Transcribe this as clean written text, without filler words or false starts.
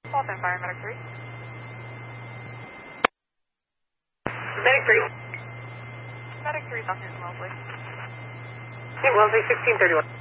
Walton Fire, Medic 3. Medic 3. Medic 3, South Newton Wellesley. Hey, Wellesley, 1631.